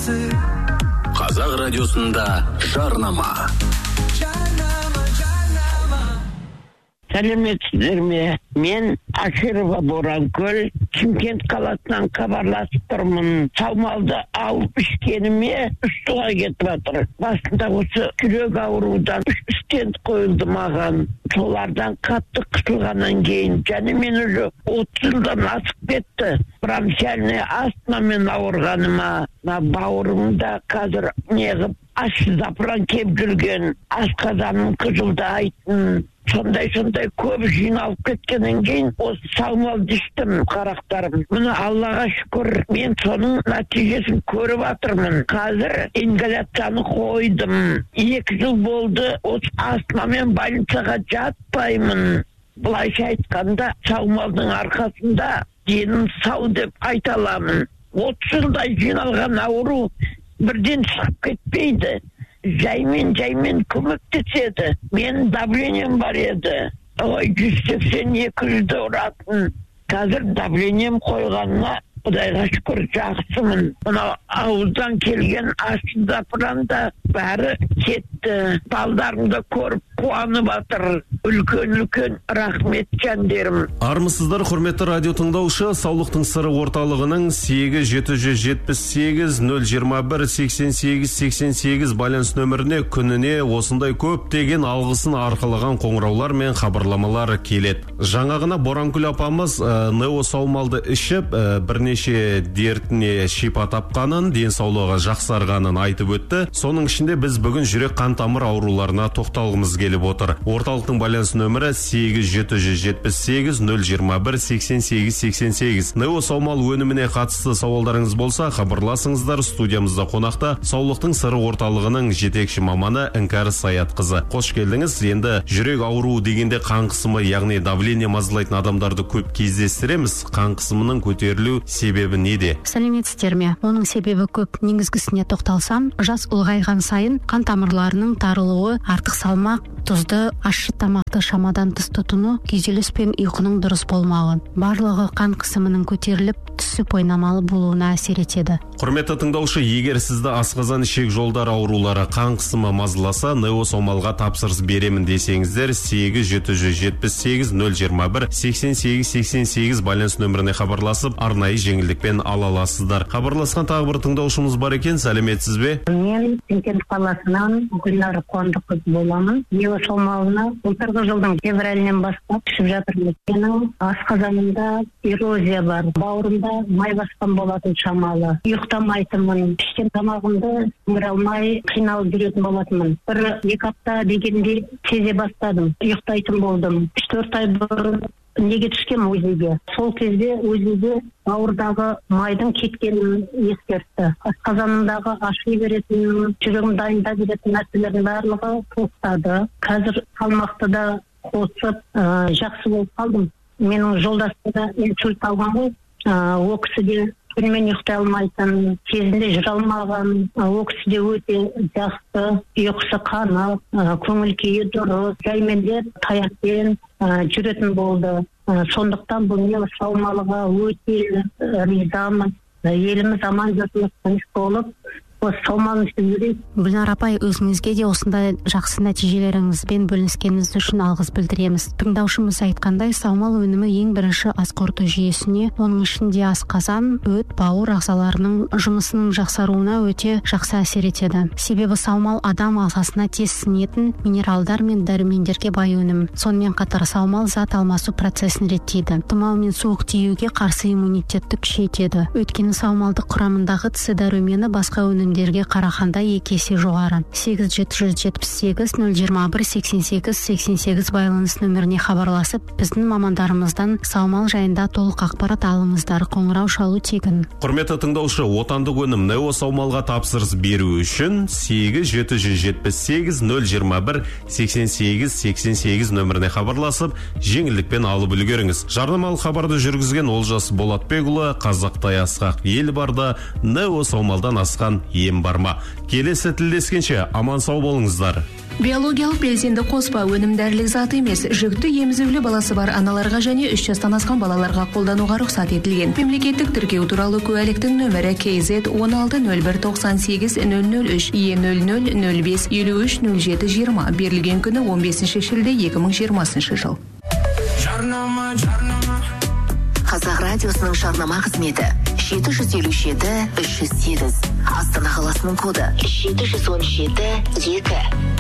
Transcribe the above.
Қазақ радиосында жарнама. Сәлеметсіздер ме? Мен Аширова Боранкөл, Шымкент қаласынан хабарласып тұрмын. Саумалды алып ішкеніме 3 жылға кетіп жатыр. Басында осы жүрек аурудан 3 стенд қойылды маған. Солардан қатты қысылғаннан кейін, және мен уже 30 жылдан асып кетті. Бронхиальный астмамен ауырғаныма, бауырымда қазір неғып аш запыран кеп жүрген, асқазаным қыжылдайтын. Сондай көп жиналып кеткеннен кейін осы саумалды іштім, қарақтарым. Міне Аллаға шүкір, мен соның нәтижесін көріп жатырмын. Қазір ингаляцияны қойдым. 2 жыл болды, осы астмамен больницаға жатпаймын. Былайша айтқанда, саумалдың арқасында денім сау деп айта аламын. 30 жылдай жиналған ауру бірден шығып кетпейді. Жаймен көмектеседі. Мен давлением бар еді. 180-200 ұратын. Қазір давлением қойғанына Құдайға шүкір жақсымын. Мына ауыздан келген ащы запыранда бәрі кетті. Балдарымды көріп қуанып жатыр. Үлкен рахмет жандерім. Армысыздар, құрметті радио тыңдаушы. Саулықтың сыры орталығының 8-778-021-88-88 байланыс нөміріне күніне осындай көптеген алғысын арқылаған қоңыраулар мен хабарламалар келеді. Жаңағына Боранкүл апамыз Нео саумалды ішіп, бірнеше дертіне шипа тапқанын, денсаулығы жақсарғанын айтып өтті. Соның ішінде біз бүгін жүрек қан тамыр ауруларына тоқталғымыз келіп отыр. Орталықтың байланыс нөмірі 8-778-021-88-88. Нео саумал өніміне қатысты сауалдарыңыз болса, хабарласыңыздар. Студиямызда қонақта саулықтың сыры орталығының жетекші маманы Іңкәр Саятқызы. Қош келдіңіз. Енді жүрек ауруы дегенде қан қысымы, яғни давление мазалайтын адамдарды көп кездестіреміз. Қан қысымының көтерілу себебі неде? Сәлеметсіздер ме? Оның себебі көп. Негізгісіне тоқталсам, жас ұлғайған сайын қан тамырларының тарылуы, артық салмақ, тұзды, ащы тамақты шамадан тыс тұтыну, күйзеліс пен ұйқының дұрыс болмауы, барлығы қан қысымының көтеріліп, түсіп ойнамалы болуына әсер етеді. Құрметті тыңдаушы, егер сізді асқазан ішек жолдары аурулары, қан қысымы мазаласа, Нео саумалға тапсырыс беремін десеңіздер, 8-778-021-88-88 байланыс нөміріне хабарласып, арнайы жеңілдікпен ала аласыздар. Хабарласқан тағы бір тыңдаушымыз бар екен. Сәлеметсіз бе? Мен Шымкент қаласынан Гүлнар Қуандыққызы боламын. Нео саумалына 30 жылдың февралінен бастап ішіп жатырмын. Менің асқазанымда эрозия бар, бауырымда май басқан болатын шамалы. Ұйықтамайтынмын, пішкен тамағымды сіңіре алмай қиналып жүретін болатынмын. 1-2 апта дегенде сезе бастадым, ұйықтайтын болдым. 3-4 ай бұрын неге түскем өзіге. Сол кезде өзіге бауырдағы майдың кеткенін ескертті. Асқазанымдағы аши беретін, жүрегім дайында беретін нәрселердің барлығы тоқтады. Қазір салмақты да қосып, жақсы болып қалдым. Менің жолдасым да инсульт алған ғой. О кісіде түнімен ұйықтай алмайтын, кезінде жүре алмаған, о кісіде өте жақсы, ұйқысы қанық, көңіл күйі дұрыс, жайменде таяқпен жүретін болды. Сондықтан бұл Нео саумалыға өте ризамын. Еліміз аман жұртымыз тыныш болып, Гүлнар апай, өзіңізге де осындай жақсы нәтижелеріңізбен бөліскеніңіз үшін алғыс білдіреміз. Тыңдаушымыз айтқандай, саумал өнімі ең бірінші ас қорыту жүйесіне, оның ішінде асқазан, өт, бауыр ағзаларының жұмысының жақсаруына өте жақсы әсер етеді. Себебі саумал адам ағзасына тез сіңетін минералдар мен дәрумендерге бай өнім. Сонымен қатар саумал зат алмасу процесін реттейді. Тұмау мен суық тиюге қарсы иммунитетті күшейтеді. Өйткені саумалдық құрамындағы С дәрумені басқа өнімдерге қарағанда 2 есе жоғары. 8-778-021-88-88 байланыс нөміріне хабарласып, біздің мамандарымыздан саумал жайында толық ақпарат алыңыздар. Қоңырау шалу тегін. Құрметті тыңдаушы, отандық өнім Нео саумалға тапсырыс беру үшін 8-778-021-88-88 нөміріне хабарласып, жеңілдікпен алып үлгеріңіз. Жарнамалық хабарды жүргізген Олжас Болатбекұлы, Қазақтай асқақ ел барда, Нео саумалдан асқан ем бар ма? Келесі тілдескенше аман сау болыңыздар. Биологиялық белсенді қоспа өнім дәрілік зат емес, жүкті емізулі баласы бар аналарға және 3 жастан асқан балаларға қолдануға рұқсат етілген. Мемлекеттік тіркеу туралы куәліктің нөмірі KZ 160198-003 E0005530720 берілген күні 15 шілде 2020 жыл. Қазақ радиосының жарнама қызметі 757-308. Астана қаласының коды 717-2.